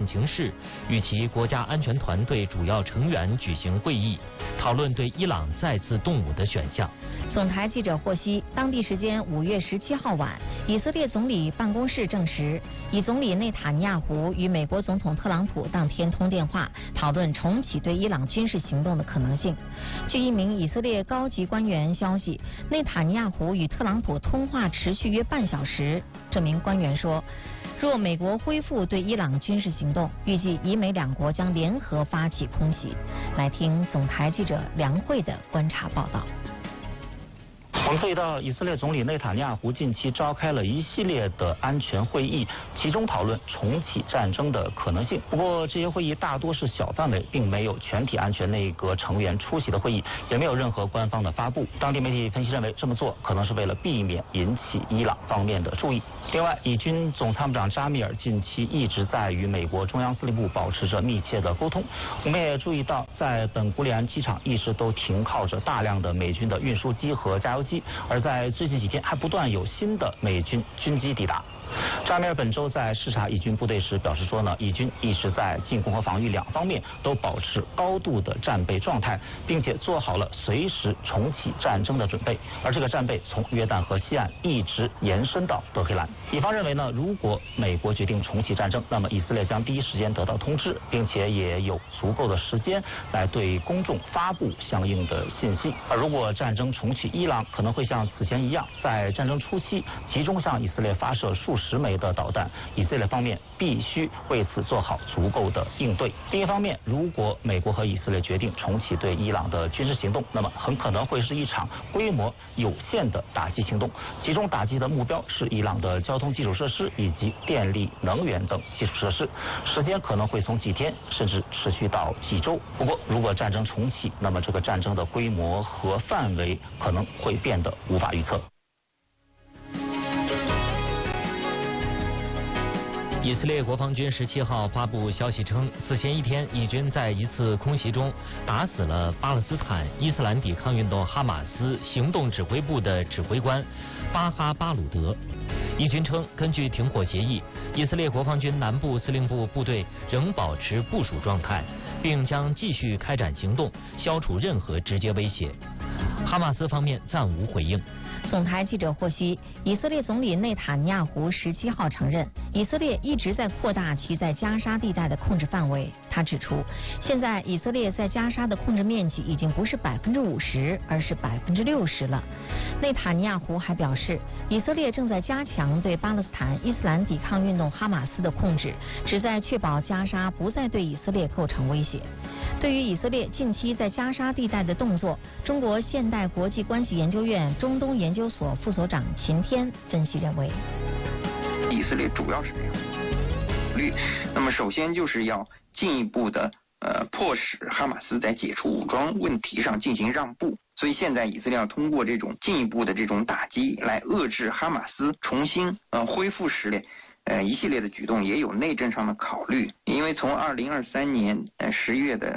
情势，与其国家安全团队主要成员举行会议，讨论对伊朗再次动武的选项。 总台记者获悉，当地时间5月17号晚，以色列总理办公室证实，以总理内塔尼亚胡与美国总统特朗普当天通电话，讨论重启对伊朗军事行动的可能性。据一名以色列高级官员消息，内塔尼亚胡与特朗普通话持续约半小时。这名官员说，若美国恢复对伊朗军事行动，预计以美两国将联合发起空袭。来听总台记者梁慧的观察报道。 我们注意到，以色列总理内塔尼亚胡近期召开了一系列的安全会议，其中讨论重启战争的可能性。不过，这些会议大多是小范围，并没有全体安全内阁成员出席的会议，也没有任何官方的发布。当地媒体分析认为，这么做可能是为了避免引起伊朗方面的注意。另外，以军总参谋长扎米尔近期一直在与美国中央司令部保持着密切的沟通。我们也注意到，在本古里安机场一直都停靠着大量的美军的运输机和加油机，而在最近几天还不断有新的美军军机抵达。扎米尔本周在视察以军部队时表示说呢，以军一直在进攻和防御两方面都保持高度的战备状态，并且做好了随时重启战争的准备。而这个战备从约旦河西岸一直延伸到德黑兰。以方认为呢，如果美国决定重启战争，那么以色列将第一时间得到通知，并且也有足够的时间来对公众发布相应的信息。而如果战争重启，伊朗可能会像此前一样，在战争初期集中向以色列发射数十枚的导弹，以色列方面必须为此做好足够的应对。另一方面，如果美国和以色列决定重启对伊朗的军事行动，那么很可能会是一场规模有限的打击行动，其中打击的目标是伊朗的交通基础设施以及电力、能源等基础设施，时间可能会从几天甚至持续到几周。不过，如果战争重启，那么这个战争的规模和范围可能会变得无法预测。 以色列国防军17号发布消息称，此前一天，以军在一次空袭中打死了巴勒斯坦伊斯兰抵抗运动哈马斯行动指挥部的指挥官巴哈巴鲁德。以军称，根据停火协议，以色列国防军南部司令部部队仍保持部署状态，并将继续开展行动，消除任何直接威胁。哈马斯方面暂无回应。 总台记者获悉，以色列总理内塔尼亚胡17号承认，以色列一直在扩大其在加沙地带的控制范围。他指出，现在以色列在加沙的控制面积已经不是50%，而是60%了。内塔尼亚胡还表示，以色列正在加强对巴勒斯坦伊斯兰抵抗运动哈马斯的控制，旨在确保加沙不再对以色列构成威胁。对于以色列近期在加沙地带的动作，中国现代国际关系研究院中东研究所副所长秦天分析认为， 以色列主要是这样考虑，那么首先就是要进一步的迫使哈马斯在解除武装问题上进行让步，所以现在以色列要通过这种进一步的这种打击来遏制哈马斯重新恢复实力。一系列的举动也有内政上的考虑，因为从2023年10月的